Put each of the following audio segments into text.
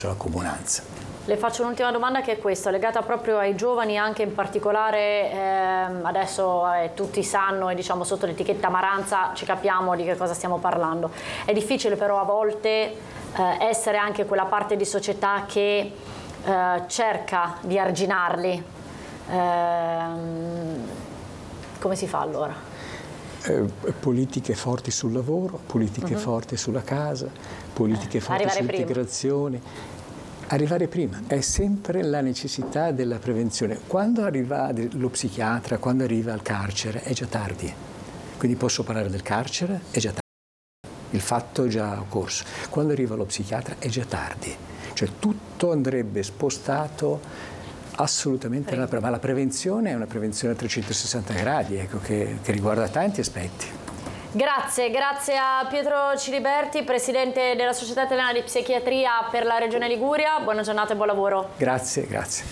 la comunanza. Le faccio un'ultima domanda, che è questa, legata proprio ai giovani, anche in particolare adesso tutti sanno, e diciamo sotto l'etichetta Maranza ci capiamo di che cosa stiamo parlando. È difficile però a volte essere anche quella parte di società che cerca di arginarli. Come si fa allora? Politiche forti sul lavoro, politiche forti sulla casa, politiche forti sull'integrazione. Arrivare prima è sempre la necessità della prevenzione. Quando arriva lo psichiatra, quando arriva al carcere, è già tardi. Quindi posso parlare del carcere, è già tardi. Il fatto è già occorso. Quando arriva lo psichiatra è già tardi. Cioè tutto andrebbe spostato assolutamente nella ma la prevenzione è una prevenzione a 360 gradi, ecco, che riguarda tanti aspetti. Grazie a Pietro Ciliberti, Presidente della Società Italiana di Psichiatria per la Regione Liguria. Buona giornata e buon lavoro. Grazie.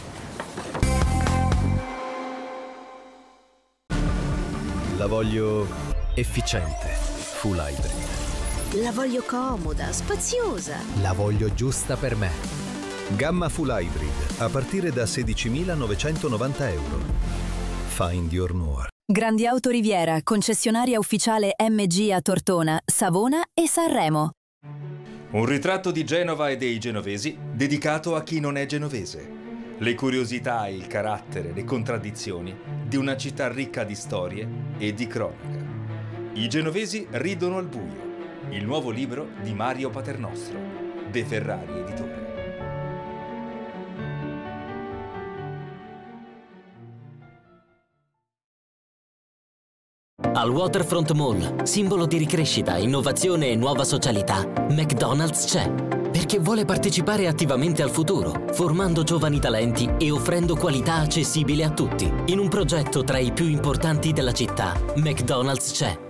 La voglio efficiente, full hybrid. La voglio comoda, spaziosa. La voglio giusta per me. Gamma full hybrid, a partire da 16.990 euro. Find your more. Grandi Auto Riviera, concessionaria ufficiale MG a Tortona, Savona e Sanremo. Un ritratto di Genova e dei genovesi dedicato a chi non è genovese. Le curiosità, il carattere, le contraddizioni di una città ricca di storie e di cronaca. I genovesi ridono al buio. Il nuovo libro di Mario Paternostro, De Ferrari Editore. Al Waterfront Mall, simbolo di ricrescita, innovazione e nuova socialità, McDonald's c'è, perché vuole partecipare attivamente al futuro, formando giovani talenti e offrendo qualità accessibile a tutti. In un progetto tra i più importanti della città, McDonald's c'è.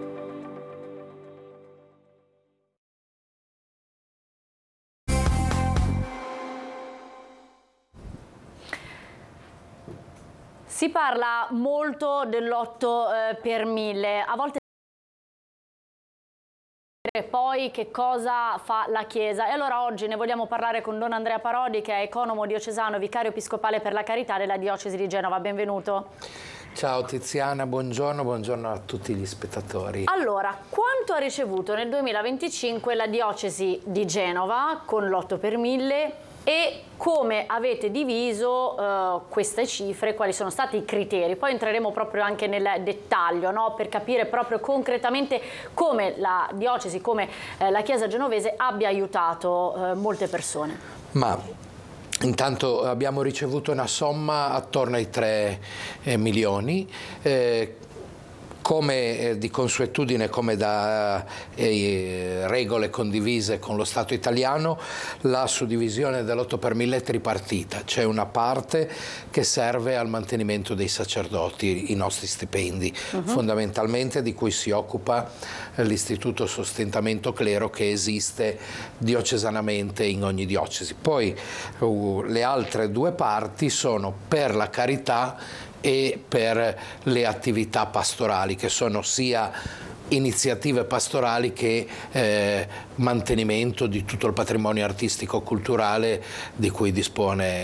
Si parla molto dell'8 per 1000, a volte poi che cosa fa la Chiesa, e allora oggi ne vogliamo parlare con Don Andrea Parodi, che è economo diocesano, vicario episcopale per la carità della diocesi di Genova. Benvenuto. Ciao Tiziana, buongiorno a tutti gli spettatori. Allora, quanto ha ricevuto nel 2025 la diocesi di Genova con l'8 per 1000 e come avete diviso queste cifre, quali sono stati i criteri? Poi entreremo proprio anche nel dettaglio, no? Per capire proprio concretamente come la diocesi, come la Chiesa genovese abbia aiutato molte persone. Ma intanto abbiamo ricevuto una somma attorno ai 3 milioni. Come di consuetudine, come da regole condivise con lo Stato italiano, la suddivisione dell'8 per 1000 è tripartita. C'è una parte che serve al mantenimento dei sacerdoti, i nostri stipendi, fondamentalmente, di cui si occupa l'Istituto Sostentamento Clero, che esiste diocesanamente in ogni diocesi. Poi le altre 2 parti sono per la carità e per le attività pastorali, che sono sia iniziative pastorali che mantenimento di tutto il patrimonio artistico-culturale di cui dispone.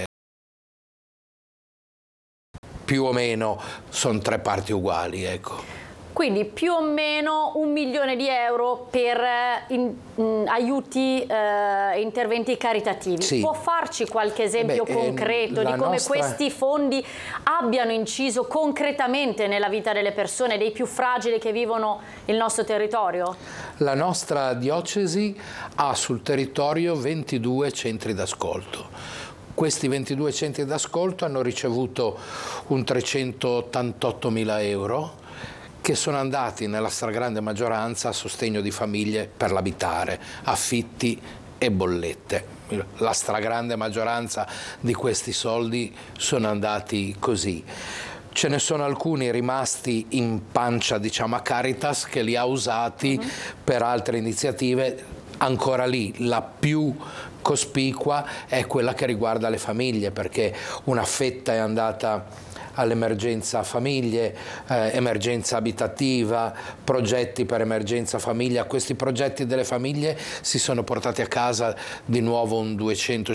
Più o meno sono 3 parti uguali, ecco. Quindi più o meno 1 milione di euro per aiuti e interventi caritativi. Sì. Può farci qualche esempio concreto di come questi fondi abbiano inciso concretamente nella vita delle persone, dei più fragili che vivono il nostro territorio? La nostra diocesi ha sul territorio 22 centri d'ascolto. Questi 22 centri d'ascolto hanno ricevuto un 388.000 euro, che sono andati nella stragrande maggioranza a sostegno di famiglie per l'abitare, affitti e bollette. La stragrande maggioranza di questi soldi sono andati così. Ce ne sono alcuni rimasti in pancia, diciamo, a Caritas, che li ha usati per altre iniziative. Ancora lì la più cospicua è quella che riguarda le famiglie, perché una fetta è andata all'emergenza famiglie, emergenza abitativa, progetti per emergenza famiglia. Questi progetti delle famiglie si sono portati a casa di nuovo un 200